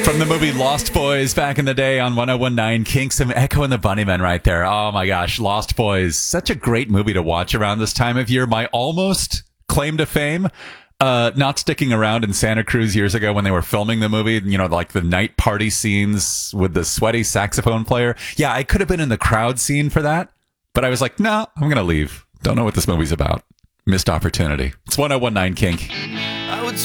From the movie Lost Boys back in the day on 1019 Kink, some Echo and the Bunnymen right there. Oh my gosh, Lost Boys. Such a great movie to watch around this time of year. My almost claim to fame, not sticking around in Santa Cruz years ago when they were filming the movie, you know, like the night party scenes with the sweaty saxophone player. Yeah, I could have been in the crowd scene for that, but I was like, no, I'm going to leave. Don't know what this movie's about. Missed opportunity. It's 1019 Kink. I would